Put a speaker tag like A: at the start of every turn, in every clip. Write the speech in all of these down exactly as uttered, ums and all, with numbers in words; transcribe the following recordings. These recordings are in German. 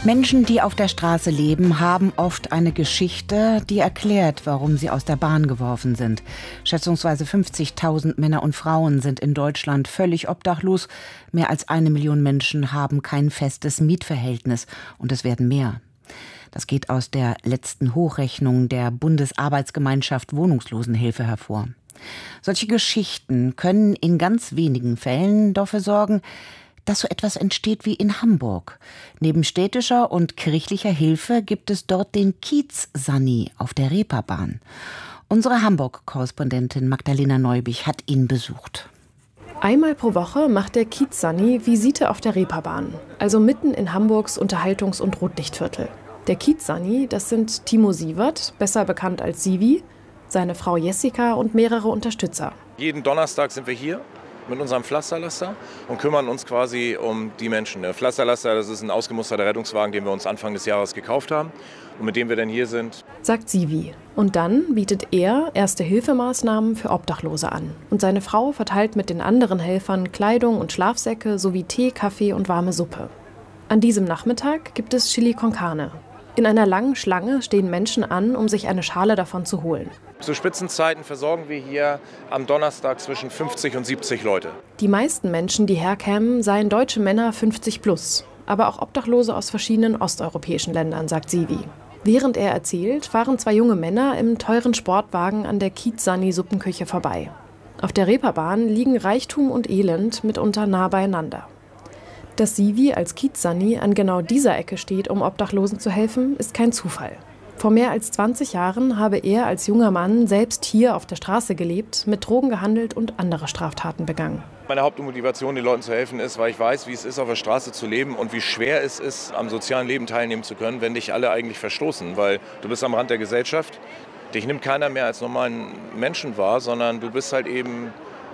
A: Menschen, die auf der Straße leben, haben oft eine Geschichte, die erklärt, warum sie aus der Bahn geworfen sind. Schätzungsweise fünfzigtausend Männer und Frauen sind in Deutschland völlig obdachlos. Mehr als eine Million Menschen haben kein festes Mietverhältnis und es werden mehr. Das geht aus der letzten Hochrechnung der Bundesarbeitsgemeinschaft Wohnungslosenhilfe hervor. Solche Geschichten können in ganz wenigen Fällen dafür sorgen, dass so etwas entsteht wie in Hamburg. Neben städtischer und kirchlicher Hilfe gibt es dort den Kiez-Sani auf der Reeperbahn. Unsere Hamburg-Korrespondentin Magdalena Neubich hat ihn besucht.
B: Einmal pro Woche macht der Kiez-Sani Visite auf der Reeperbahn, also mitten in Hamburgs Unterhaltungs- und Rotlichtviertel. Der Kiez-Sani, das sind Timo Sievert, besser bekannt als Sivi, seine Frau Jessica und mehrere Unterstützer.
C: Jeden Donnerstag sind wir hier mit unserem Pflasterlaster und kümmern uns quasi um die Menschen. Der Pflasterlaster, das ist ein ausgemusterter Rettungswagen, den wir uns Anfang des Jahres gekauft haben und mit dem wir dann hier sind.
B: Sagt Sivi. Und dann bietet er Erste-Hilfemaßnahmen für Obdachlose an. Und seine Frau verteilt mit den anderen Helfern Kleidung und Schlafsäcke sowie Tee, Kaffee und warme Suppe. An diesem Nachmittag gibt es Chili con Carne. In einer langen Schlange stehen Menschen an, um sich eine Schale davon zu holen.
C: Zu Spitzenzeiten versorgen wir hier am Donnerstag zwischen fünfzig und siebzig Leute.
B: Die meisten Menschen, die herkämen, seien deutsche Männer fünfzig plus, aber auch Obdachlose aus verschiedenen osteuropäischen Ländern, sagt Sivi. Während er erzählt, fahren zwei junge Männer im teuren Sportwagen an der Kiez-Sani-Suppenküche vorbei. Auf der Reeperbahn liegen Reichtum und Elend mitunter nah beieinander. Dass Sivi als Kiez-Sani an genau dieser Ecke steht, um Obdachlosen zu helfen, ist kein Zufall. Vor mehr als zwanzig Jahren habe er als junger Mann selbst hier auf der Straße gelebt, mit Drogen gehandelt und andere Straftaten begangen.
C: Meine Hauptmotivation, den Leuten zu helfen, ist, weil ich weiß, wie es ist, auf der Straße zu leben und wie schwer es ist, am sozialen Leben teilnehmen zu können, wenn dich alle eigentlich verstoßen. Weil du bist am Rand der Gesellschaft, dich nimmt keiner mehr als normalen Menschen wahr, sondern du bist halt eben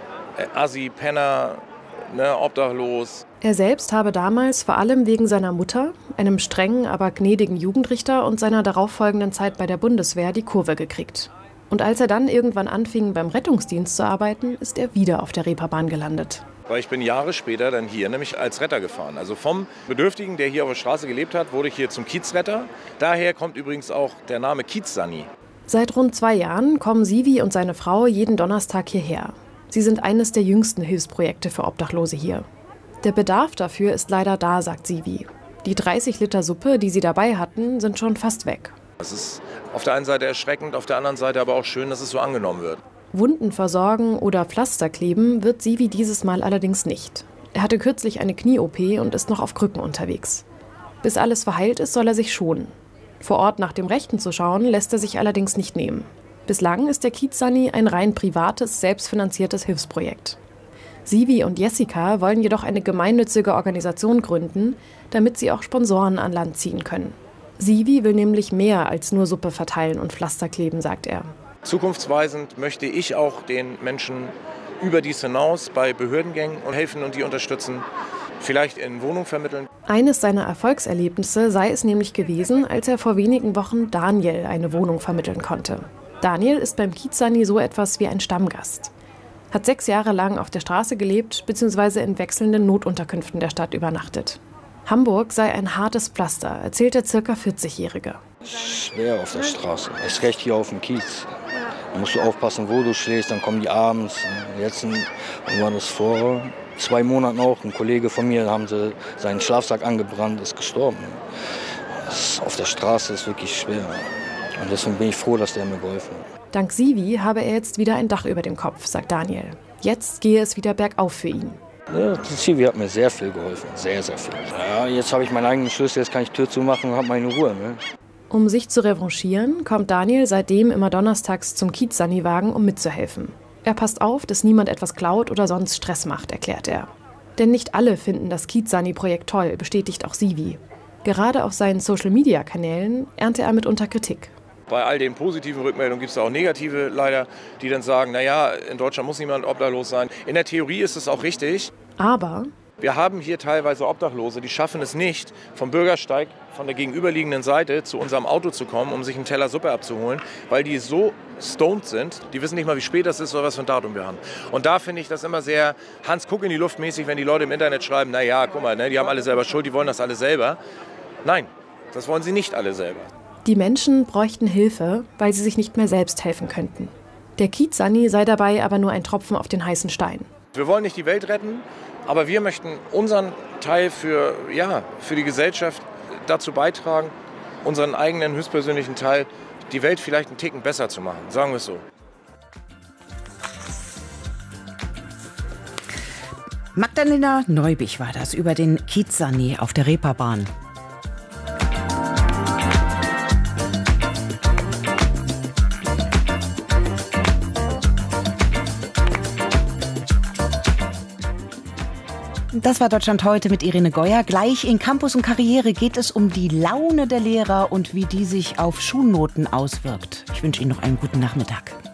C: Assi, Penner, ne, obdachlos.
B: Er selbst habe damals vor allem wegen seiner Mutter, einem strengen, aber gnädigen Jugendrichter und seiner darauffolgenden Zeit bei der Bundeswehr die Kurve gekriegt. Und als er dann irgendwann anfing, beim Rettungsdienst zu arbeiten, ist er wieder auf der Reeperbahn gelandet.
C: Weil ich bin Jahre später dann hier nämlich als Retter gefahren. Also vom Bedürftigen, der hier auf der Straße gelebt hat, wurde ich hier zum Kiezretter. Daher kommt übrigens auch der Name Kiez-Sani.
B: Seit rund zwei Jahren kommen Sivi und seine Frau jeden Donnerstag hierher. Sie sind eines der jüngsten Hilfsprojekte für Obdachlose hier. Der Bedarf dafür ist leider da, sagt Sivi. Die dreißig Liter Suppe, die sie dabei hatten, sind schon fast weg.
C: Es ist auf der einen Seite erschreckend, auf der anderen Seite aber auch schön, dass es so angenommen wird.
B: Wunden versorgen oder Pflaster kleben wird Sivi dieses Mal allerdings nicht. Er hatte kürzlich eine Knie-O P und ist noch auf Krücken unterwegs. Bis alles verheilt ist, soll er sich schonen. Vor Ort nach dem Rechten zu schauen, lässt er sich allerdings nicht nehmen. Bislang ist der Kiez-Sani ein rein privates, selbstfinanziertes Hilfsprojekt. Sivi und Jessica wollen jedoch eine gemeinnützige Organisation gründen, damit sie auch Sponsoren an Land ziehen können. Sivi will nämlich mehr als nur Suppe verteilen und Pflaster kleben, sagt er.
C: Zukunftsweisend möchte ich auch den Menschen über dies hinaus bei Behördengängen helfen und die unterstützen, vielleicht in Wohnungen vermitteln.
B: Eines seiner Erfolgserlebnisse sei es nämlich gewesen, als er vor wenigen Wochen Daniel eine Wohnung vermitteln konnte. Daniel ist beim Kiez-Sani so etwas wie ein Stammgast. Hat sechs Jahre lang auf der Straße gelebt bzw. in wechselnden Notunterkünften der Stadt übernachtet. Hamburg sei ein hartes Pflaster, erzählt der circa vierzigjährige.
D: Schwer auf der Straße, erst recht hier auf dem Kiez. Da musst du aufpassen, wo du schläfst, dann kommen die abends. Jetzt war das vor zwei Monaten auch. Ein Kollege von mir, da haben sie seinen Schlafsack angebrannt, ist gestorben. Das auf der Straße ist wirklich schwer. Und deswegen bin ich froh, dass der mir geholfen hat.
B: Dank Sivi habe er jetzt wieder ein Dach über dem Kopf, sagt Daniel. Jetzt gehe es wieder bergauf für ihn.
D: Ja, Sivi hat mir sehr viel geholfen, sehr, sehr viel. Ja, jetzt habe ich meinen eigenen Schlüssel, jetzt kann ich Tür zumachen und habe meine Ruhe. Ne?
B: Um sich zu revanchieren, kommt Daniel seitdem immer donnerstags zum Kiez-Sani-Wagen, um mitzuhelfen. Er passt auf, dass niemand etwas klaut oder sonst Stress macht, erklärt er. Denn nicht alle finden das Kiez-Sani-Projekt toll, bestätigt auch Sivi. Gerade auf seinen Social-Media-Kanälen ernte er mitunter Kritik.
C: Bei all den positiven Rückmeldungen gibt es auch negative leider, die dann sagen, naja, in Deutschland muss niemand obdachlos sein. In der Theorie ist es auch richtig.
B: Aber
C: wir haben hier teilweise Obdachlose, die schaffen es nicht, vom Bürgersteig von der gegenüberliegenden Seite zu unserem Auto zu kommen, um sich einen Teller Suppe abzuholen, weil die so stoned sind, die wissen nicht mal, wie spät das ist oder was für ein Datum wir haben. Und da finde ich das immer sehr Hans guck in die Luft mäßig, wenn die Leute im Internet schreiben, naja, guck mal, ne, die haben alle selber Schuld, die wollen das alle selber. Nein, Das wollen sie nicht alle selber.
B: Die Menschen bräuchten Hilfe, weil sie sich nicht mehr selbst helfen könnten. Der Kiez-Sani sei dabei aber nur ein Tropfen auf den heißen Stein.
C: Wir wollen nicht die Welt retten, aber wir möchten unseren Teil für, ja, für die Gesellschaft dazu beitragen, unseren eigenen höchstpersönlichen Teil, die Welt vielleicht einen Ticken besser zu machen. Sagen wir es so.
A: Magdalena Neubich war das über den Kiez-Sani auf der Reeperbahn. Das war Deutschland heute mit Irene Geuer. Gleich in Campus und Karriere geht es um die Laune der Lehrer und wie die sich auf Schulnoten auswirkt. Ich wünsche Ihnen noch einen guten Nachmittag.